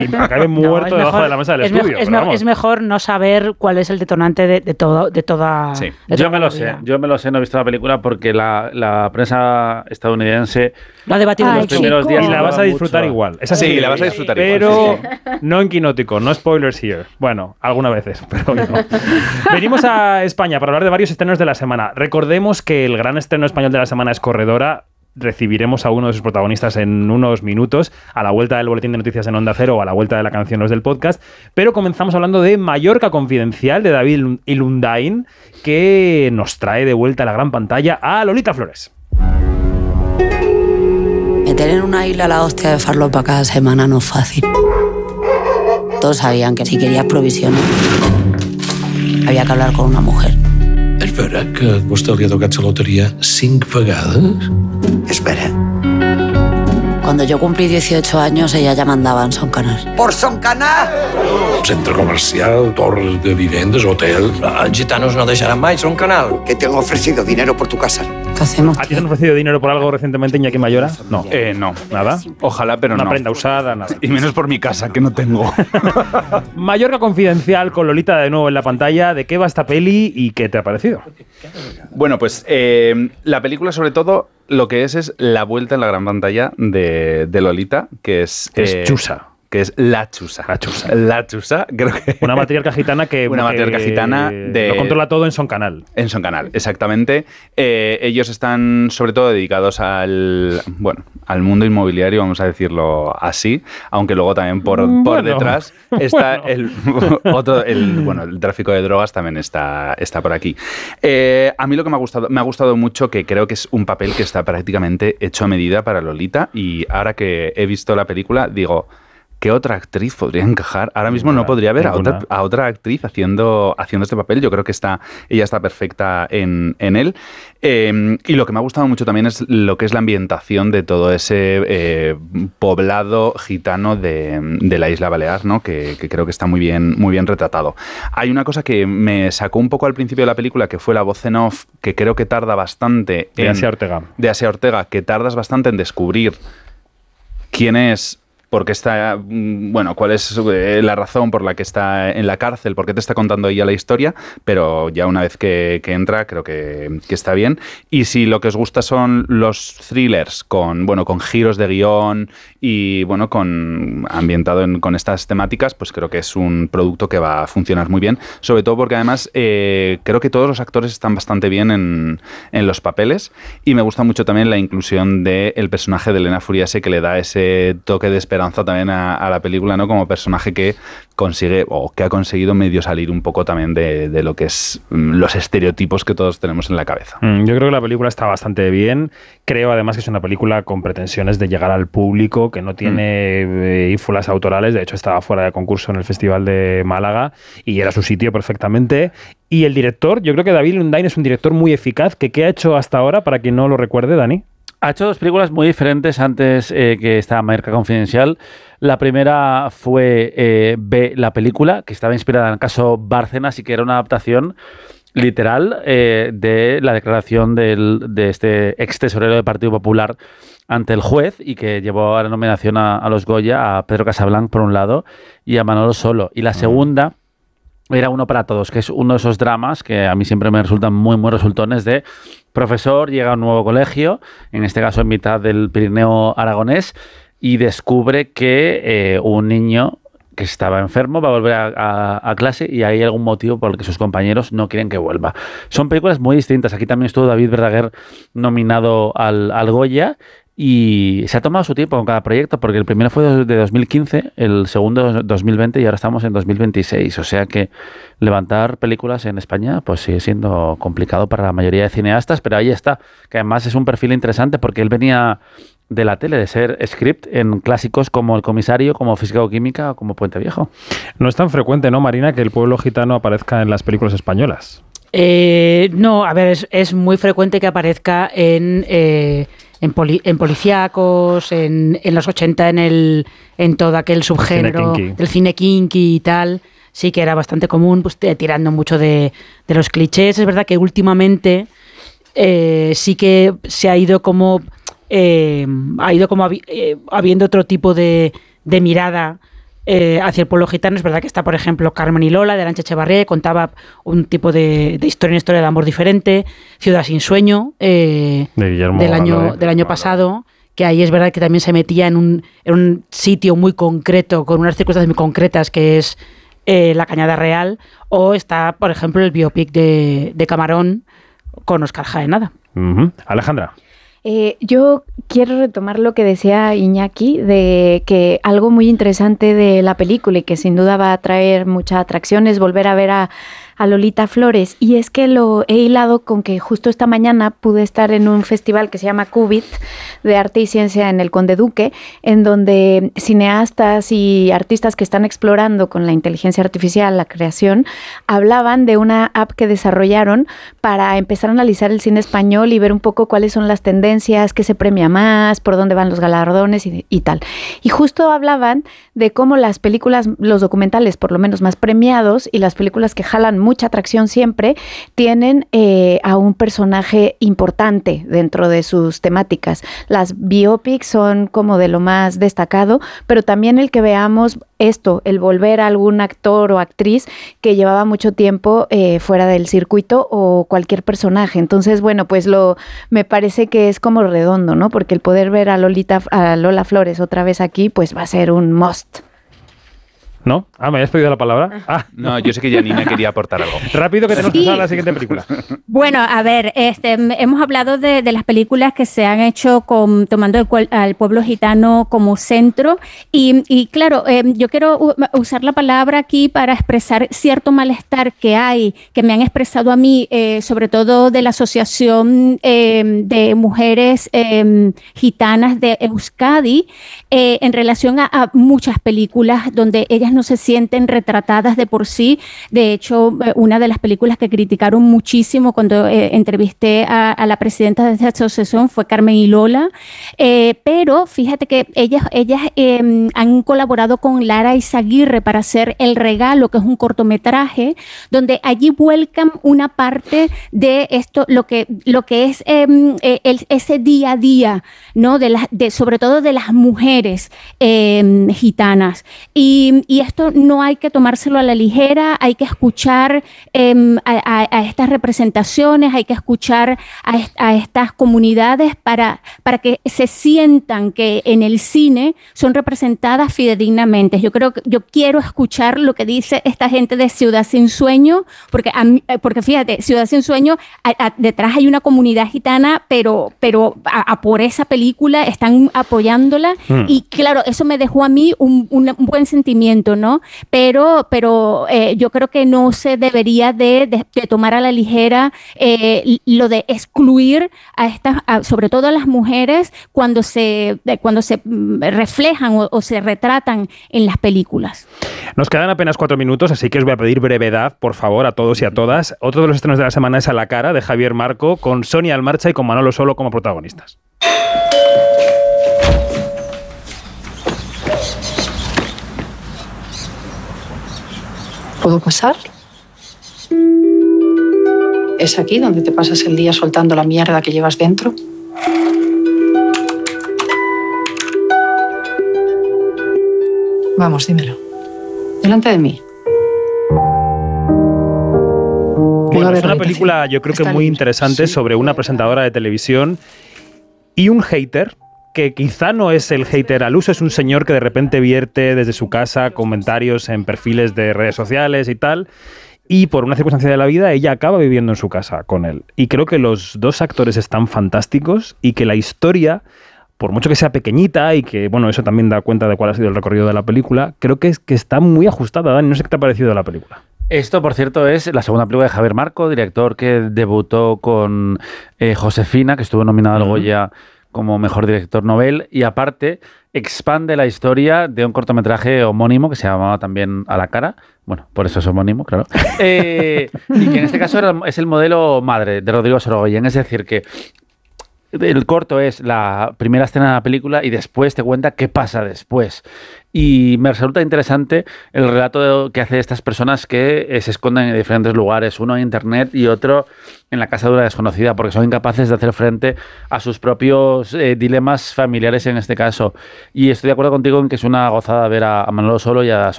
y acabe muerto debajo de la mesa del estudio. Es mejor no saber cuál es el detonante de toda... Sí. Yo me lo sé, no he visto la película porque la prensa estadounidense lo ha debatido los primeros días. Y la vas a disfrutar igual. Sí, la vas a disfrutar pero igual. Pero no en Quinótico, no spoilers here. Bueno, algunas veces, pero no. Venimos a España para hablar de varios estrenos de la semana. Recordemos que el gran estreno español de la semana es Corredora. Recibiremos a uno de sus protagonistas en unos minutos, a la vuelta del boletín de noticias en Onda Cero o a la vuelta de la canción Los del Podcast, pero comenzamos hablando de Mallorca Confidencial, de David Ilundain, que nos trae de vuelta a la gran pantalla a Lolita Flores. Meter en una isla la hostia de farlopa cada semana no es fácil. Todos sabían que si querías provisiones había que hablar con una mujer. És vera que a vostè li ha tocat la loteria 5 vegades? Espera. Cuando yo cumplí 18 años, ella ya mandaba en Son Canal. ¡Por Son Canal! Centre comercial, torre de vivendes, hotel... Els gitanos no deixaran mai Son Canal. Que te han ofrecido dinero por tu casa. ¿Qué hacemos? ¿A ti te han ofrecido dinero por algo recientemente, Iñaki Mayora? No. No. ¿Nada? Ojalá, pero Una no. prenda usada, nada. Y menos por mi casa, que no tengo. Mallorca Confidencial con Lolita de nuevo en la pantalla. ¿De qué va esta peli y qué te ha parecido? Bueno, pues la película, sobre todo, lo que es la vuelta en la gran pantalla de Lolita, que es... Chusa. Que es la Chusa. La Chusa, creo que... Una matriarca gitana que... Una matriarca gitana de... Lo controla todo en Son Canal. En Son Canal, exactamente. Ellos están, sobre todo, dedicados al mundo inmobiliario, vamos a decirlo así, aunque luego también por detrás está el tráfico de drogas también está por aquí. A mí lo que me ha gustado mucho, que creo que es un papel que está prácticamente hecho a medida para Lolita, y ahora que he visto la película, digo... ¿Qué otra actriz podría encajar? Ahora mismo no podría ver a otra actriz haciendo este papel. Yo creo que ella está perfecta en él. Y lo que me ha gustado mucho también es lo que es la ambientación de todo ese poblado gitano de la isla Balear, ¿no? Que creo que está muy bien retratado. Hay una cosa que me sacó un poco al principio de la película, que fue la voz en off, que creo que tarda bastante de Asia Ortega. De Asia Ortega, que tardas bastante en descubrir quién es... Porque está, cuál es la razón por la que está en la cárcel, por qué te está contando ella la historia, pero ya una vez que entra creo que está bien. Y si lo que os gusta son los thrillers con giros de guión y ambientado con estas temáticas, pues creo que es un producto que va a funcionar muy bien, sobre todo porque además creo que todos los actores están bastante bien en los papeles, y me gusta mucho también la inclusión del personaje de Elena Furiase, que le da ese toque de esperanza también a la película, ¿no? Como personaje que consigue o que ha conseguido medio salir un poco también de lo que es los estereotipos que todos tenemos en la cabeza. Yo creo que la película está bastante bien. Creo además que es una película con pretensiones de llegar al público, que no tiene ínfulas autorales. De hecho, estaba fuera de concurso en el Festival de Málaga y era su sitio perfectamente. Y el director, yo creo que David Ilundain es un director muy eficaz. ¿Qué ha hecho hasta ahora, para quien no lo recuerde, Dani? Ha hecho dos películas muy diferentes antes que esta Mallorca Confidencial. La primera fue B, la película, que estaba inspirada en el caso Bárcenas y que era una adaptación literal de la declaración de este ex tesorero del Partido Popular ante el juez, y que llevó a la nominación a los Goya a Pedro Casablanc por un lado y a Manolo Solo. Y la segunda era Uno para Todos, que es uno de esos dramas que a mí siempre me resultan muy, muy resultones, de profesor llega a un nuevo colegio, en este caso en mitad del Pirineo aragonés, y descubre que un niño que estaba enfermo va a volver a clase, y hay algún motivo por el que sus compañeros no quieren que vuelva. Son películas muy distintas. Aquí también estuvo David Verdaguer nominado al Goya, y se ha tomado su tiempo con cada proyecto, porque el primero fue de 2015, el segundo 2020 y ahora estamos en 2026. O sea que levantar películas en España pues sigue siendo complicado para la mayoría de cineastas, pero ahí está, que además es un perfil interesante porque él venía de la tele, de ser script en clásicos como El Comisario, como Física o Química o como Puente Viejo. No es tan frecuente, ¿no, Marina, que el pueblo gitano aparezca en las películas españolas? No, a ver, es muy frecuente que aparezca en policíacos, en los 80 en todo aquel subgénero del cine kinky y tal. Sí que era bastante común, pues tirando mucho de los clichés. Es verdad que últimamente sí que se ha ido habiendo otro tipo de mirada hacia el pueblo gitano. Es verdad que está, por ejemplo, Carmen y Lola, de Arantxa Echevarría, historia, una historia de amor diferente. Ciudad sin sueño, del año pasado, que ahí es verdad que también se metía en un sitio muy concreto, con unas circunstancias muy concretas, que es la Cañada Real. O está, por ejemplo, el biopic de Camarón con Óscar Jaenada. Alejandra. Yo quiero retomar lo que decía Iñaki, de que algo muy interesante de la película y que sin duda va a traer mucha atracción es volver a ver a Lolita Flores, y es que lo he hilado con que justo esta mañana pude estar en un festival que se llama Qubit, de arte y ciencia en el Conde Duque, en donde cineastas y artistas que están explorando con la inteligencia artificial la creación hablaban de una app que desarrollaron para empezar a analizar el cine español y ver un poco cuáles son las tendencias, qué se premia más, por dónde van los galardones y tal. Y justo hablaban de cómo las películas, los documentales por lo menos más premiados, y las películas que jalan mucha atracción siempre, tienen a un personaje importante dentro de sus temáticas. Las biopics son como de lo más destacado, pero también el que veamos el volver a algún actor o actriz que llevaba mucho tiempo fuera del circuito, o cualquier personaje. Entonces, bueno, pues me parece que es como redondo, ¿no? Porque el poder ver a Lola Flores otra vez aquí, pues va a ser un must. ¿No? ¿Me habías pedido la palabra? No, yo sé que Janina quería aportar algo. Rápido, que tenemos que pasar a la siguiente película. Bueno, a ver, hemos hablado de las películas que se han hecho tomando al pueblo gitano como centro, y claro, yo quiero usar la palabra aquí para expresar cierto malestar que me han expresado a mí, sobre todo de la Asociación de Mujeres Gitanas de Euskadi, en relación a muchas películas donde ellas no se sienten retratadas de por sí. De hecho, una de las películas que criticaron muchísimo cuando entrevisté a la presidenta de esta asociación fue Carmen y Lola, pero fíjate que ellas han colaborado con Lara Izaguirre para hacer El Regalo, que es un cortometraje donde allí vuelcan una parte de esto, lo que es ese día a día, ¿no? Sobre todo de las mujeres gitanas, y esto no hay que tomárselo a la ligera, hay que escuchar a estas representaciones, hay que escuchar a estas comunidades para que se sientan que en el cine son representadas fidedignamente. Yo quiero escuchar lo que dice esta gente de Ciudad Sin Sueño, porque fíjate, Ciudad Sin Sueño, detrás hay una comunidad gitana, pero por esa película están apoyándola, y claro, eso me dejó a mí un buen sentimiento, ¿no? Pero yo creo que no se debería de tomar a la ligera lo de excluir sobre todo a las mujeres cuando se reflejan o se retratan en las películas. Nos quedan apenas 4 minutos, así que os voy a pedir brevedad, por favor, a todos y a todas. Otro de los estrenos de la semana es A la cara, de Javier Marco, con Sonia Almarcha y con Manolo Solo como protagonistas. ¿Puedo pasar? ¿Es aquí donde te pasas el día soltando la mierda que llevas dentro? Vamos, dímelo. Delante de mí. Bueno, es una película, yo creo que muy interesante, sobre una presentadora de televisión y un hater, que quizá no es el hater al uso, es un señor que de repente vierte desde su casa comentarios en perfiles de redes sociales y tal, y por una circunstancia de la vida ella acaba viviendo en su casa con él. Y creo que los dos actores están fantásticos, y que la historia, por mucho que sea pequeñita, y que, bueno, eso también da cuenta de cuál ha sido el recorrido de la película, creo que está muy ajustada. Dani, no sé qué te ha parecido la película. Esto, por cierto, es la segunda película de Javier Marco, director que debutó con Josefina, que estuvo nominado al Goya como mejor director novel, y aparte expande la historia de un cortometraje homónimo que se llamaba también A la cara. Bueno, por eso es homónimo, claro. Y que en este caso es el modelo madre de Rodrigo Sorogoyen. Es decir, que el corto es la primera escena de la película y después te cuenta qué pasa después. Y me resulta interesante el relato que hace de estas personas que se esconden en diferentes lugares, uno en internet y otro en la casa de una desconocida, porque son incapaces de hacer frente a sus propios dilemas familiares en este caso. Y estoy de acuerdo contigo en que es una gozada ver a Manolo Solo y a